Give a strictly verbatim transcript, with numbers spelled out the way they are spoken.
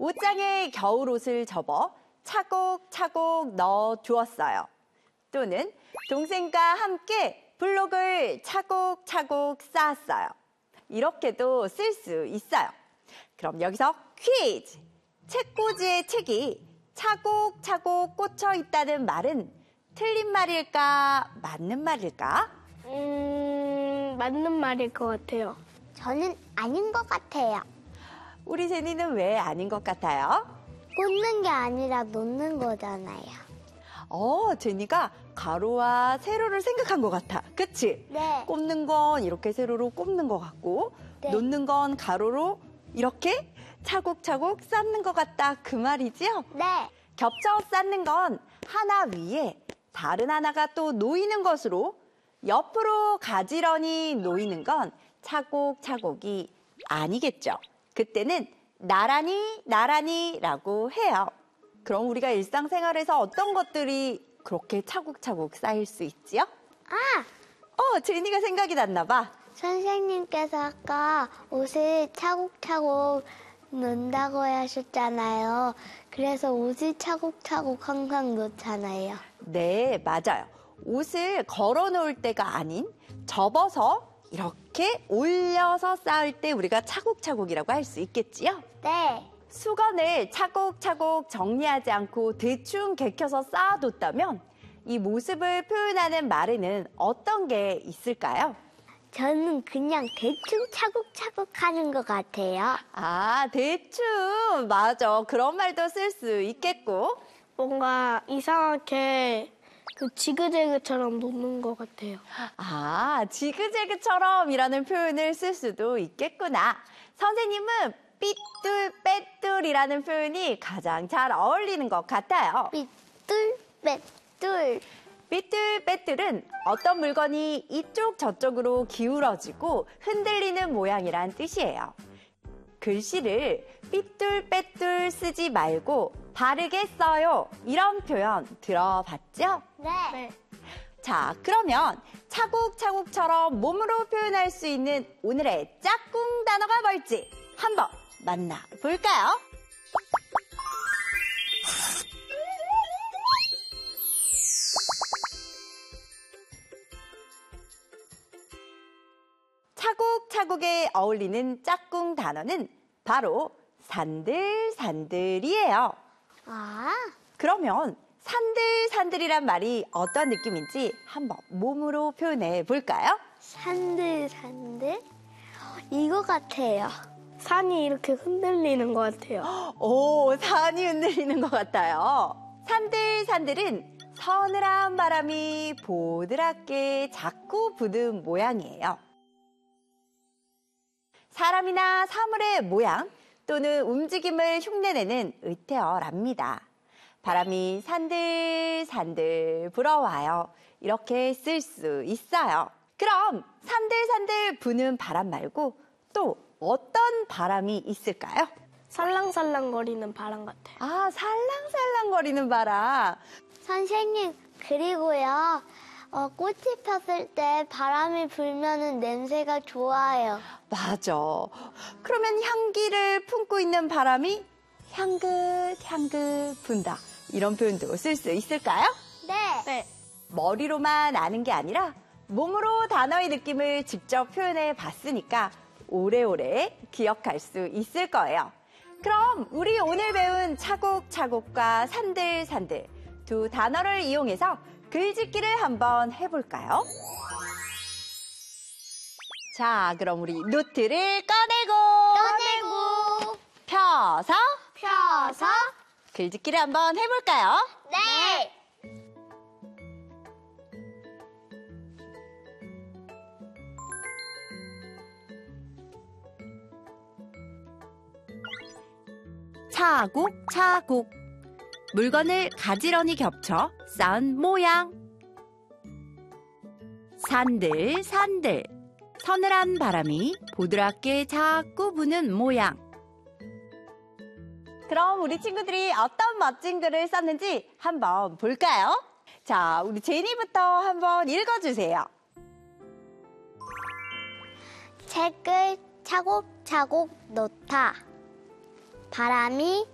옷장에 겨울옷을 접어 차곡차곡 넣어 두었어요. 또는 동생과 함께 블록을 차곡차곡 쌓았어요. 이렇게도 쓸 수 있어요. 그럼 여기서 퀴즈! 책꽂이의 책이 차곡차곡 꽂혀 있다는 말은 틀린 말일까, 맞는 말일까? 음, 맞는 말일 것 같아요. 저는 아닌 것 같아요. 우리 제니는 왜 아닌 것 같아요? 꽂는 게 아니라 놓는 거잖아요. 어, 제니가 가로와 세로를 생각한 것 같아. 그치? 네. 꼽는 건 이렇게 세로로 꼽는 것 같고, 네. 놓는 건 가로로 이렇게 차곡차곡 쌓는 것 같다. 그 말이지요? 네. 겹쳐 쌓는 건 하나 위에 다른 하나가 또 놓이는 것으로, 옆으로 가지런히 놓이는 건 차곡차곡이 아니겠죠. 그때는 나란히 나란히라고 해요. 그럼 우리가 일상생활에서 어떤 것들이 그렇게 차곡차곡 쌓일 수 있지요? 아! 어, 제니가 생각이 났나 봐. 선생님께서 아까 옷을 차곡차곡 놓는다고 하셨잖아요. 그래서 옷을 차곡차곡 항상 놓잖아요. 네, 맞아요. 옷을 걸어 놓을 때가 아닌 접어서 이렇게 올려서 쌓을 때 우리가 차곡차곡이라고 할 수 있겠지요? 네. 수건을 차곡차곡 정리하지 않고 대충 개켜서 쌓아뒀다면 이 모습을 표현하는 말에는 어떤 게 있을까요? 저는 그냥 대충 차곡차곡 하는 것 같아요. 아, 대충. 맞아. 그런 말도 쓸 수 있겠고. 뭔가 이상하게 그 지그재그처럼 놓는 것 같아요. 아, 지그재그처럼이라는 표현을 쓸 수도 있겠구나. 선생님은 삐뚤빼뚤이라는 표현이 가장 잘 어울리는 것 같아요. 삐뚤, 빼뚤. 삐뚤빼뚤은 어떤 물건이 이쪽 저쪽으로 기울어지고 흔들리는 모양이란 뜻이에요. 글씨를 삐뚤빼뚤 쓰지 말고 바르게 써요. 이런 표현 들어봤죠? 네. 네. 자, 그러면 차곡차곡처럼 몸으로 표현할 수 있는 오늘의 짝꿍 단어가 뭘지 한번 만나볼까요? 차곡차곡에 어울리는 짝꿍 단어는 바로 산들산들이에요. 아, 그러면 산들산들이란 말이 어떤 느낌인지 한번 몸으로 표현해 볼까요? 산들산들? 이거 같아요. 산이 이렇게 흔들리는 것 같아요. 오, 산이 흔들리는 것 같아요. 산들산들은 서늘한 바람이 보드랍게 자꾸 부는 모양이에요. 사람이나 사물의 모양 또는 움직임을 흉내내는 의태어랍니다. 바람이 산들산들 불어와요. 이렇게 쓸 수 있어요. 그럼 산들산들 부는 바람 말고 또 어떤 바람이 있을까요? 살랑살랑거리는 바람 같아요. 아, 살랑살랑거리는 바람. 선생님, 그리고요, 어, 꽃이 폈을 때 바람이 불면은 냄새가 좋아요. 맞아. 그러면 향기를 품고 있는 바람이 향긋향긋 분다. 이런 표현도 쓸 수 있을까요? 네. 네. 머리로만 아는 게 아니라 몸으로 단어의 느낌을 직접 표현해 봤으니까 오래오래 기억할 수 있을 거예요. 그럼 우리 오늘 배운 차곡차곡과 산들산들 두 단어를 이용해서 글짓기를 한번 해볼까요? 자, 그럼 우리 노트를 꺼내고 꺼내고 펴서 펴서 글짓기를 한번 해볼까요? 네. 차곡차곡 물건을 가지런히 겹쳐 쌓은 모양. 산들산들 서늘한 바람이 보드랍게 자꾸 부는 모양. 그럼 우리 친구들이 어떤 멋진 글을 썼는지 한번 볼까요? 자, 우리 제니부터 한번 읽어주세요. 책을 차곡차곡 놓다. 바람이